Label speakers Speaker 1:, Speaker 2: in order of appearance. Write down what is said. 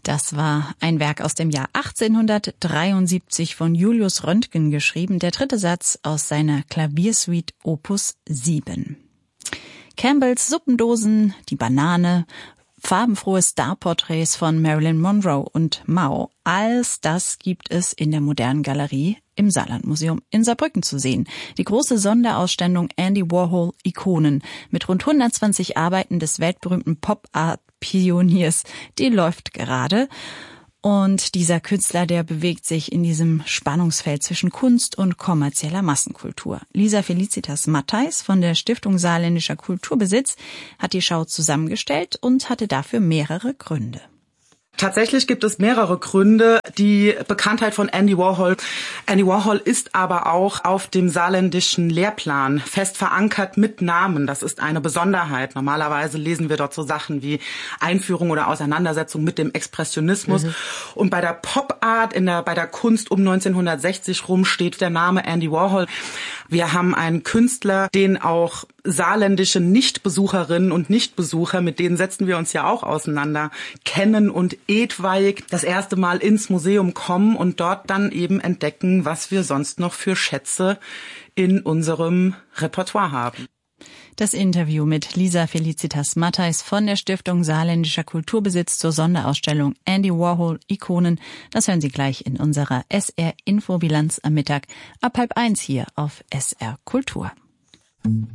Speaker 1: Das war ein Werk aus dem Jahr 1873 von Julius Röntgen geschrieben, der dritte Satz aus seiner Klaviersuite Opus 7. Campbells Suppendosen, die Banane, farbenfrohe Starporträts von Marilyn Monroe und Mao. Alles das gibt es in der Modernen Galerie im Saarlandmuseum in Saarbrücken zu sehen. Die große Sonderausstellung Andy Warhol Ikonen mit rund 120 Arbeiten des weltberühmten Pop-Art-Pioniers, die läuft gerade. Und dieser Künstler, der bewegt sich in diesem Spannungsfeld zwischen Kunst und kommerzieller Massenkultur. Lisa Felicitas Mattheis von der Stiftung Saarländischer Kulturbesitz hat die Schau zusammengestellt und hatte dafür mehrere Gründe.
Speaker 2: Tatsächlich gibt es mehrere Gründe. Die Bekanntheit von Andy Warhol. Andy Warhol ist aber auch auf dem saarländischen Lehrplan fest verankert mit Namen. Das ist eine Besonderheit. Normalerweise lesen wir dort so Sachen wie Einführung oder Auseinandersetzung mit dem Expressionismus. Und bei der Pop-Art, bei der Kunst um 1960 rum steht der Name Andy Warhol. Wir haben einen Künstler, den auch saarländische Nichtbesucherinnen und Nichtbesucher, mit denen setzen wir uns ja auch auseinander, kennen und etwaig das erste Mal ins Museum kommen und dort dann eben entdecken, was wir sonst noch für Schätze in unserem Repertoire haben.
Speaker 1: Das Interview mit Lisa Felicitas Mattheis von der Stiftung Saarländischer Kulturbesitz zur Sonderausstellung Andy Warhol Ikonen, das hören Sie gleich in unserer SR Infobilanz am Mittag ab 12:30 hier auf SR Kultur.